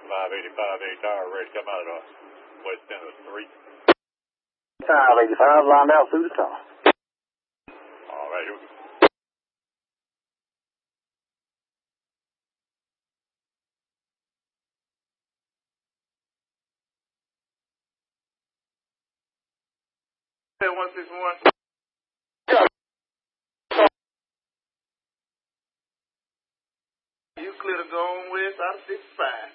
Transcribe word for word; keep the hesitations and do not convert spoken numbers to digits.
five eighty-five A tower ready to come out of west end of the street. five eighty-five lined out through the tunnel. All right, here we go. one six one. You clear to go on west out of sixty-five.